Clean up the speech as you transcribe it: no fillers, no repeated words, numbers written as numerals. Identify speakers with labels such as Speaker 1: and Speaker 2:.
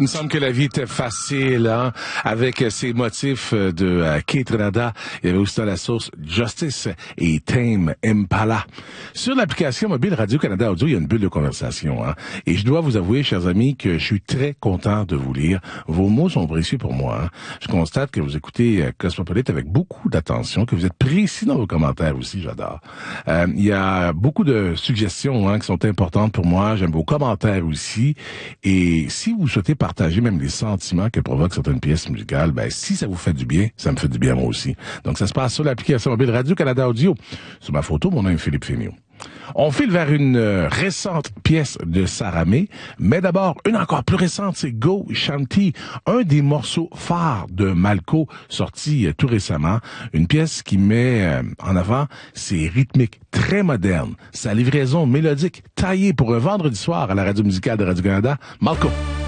Speaker 1: Il me semble que la vie était facile, hein, avec ces motifs de Keith Renada. Il y avait aussi dans la source Justice et Tame Impala. Sur l'application mobile Radio-Canada Audio, il y a une bulle de conversation, hein. Et je dois vous avouer, chers amis, que je suis très content de vous lire. Vos mots sont précieux pour moi, hein. Je constate que vous écoutez Cosmopolite avec beaucoup d'attention, que vous êtes précis dans vos commentaires aussi, j'adore. Il y a beaucoup de suggestions, hein, qui sont importantes pour moi. J'aime vos commentaires aussi. Et si vous souhaitez partager même les sentiments que provoquent certaines pièces musicales, ben si ça vous fait du bien, ça me fait du bien moi aussi. Donc ça se passe sur l'application mobile Radio-Canada Audio. Sur ma photo, mon nom est Philippe Fémiot. On file vers une récente pièce de Saramé, mais d'abord, une encore plus récente, c'est Go Shanti, un des morceaux phares de Malco, sorti tout récemment. Une pièce qui met en avant ses rythmiques très modernes, sa livraison mélodique taillée pour un vendredi soir à la radio musicale de Radio-Canada. Malco.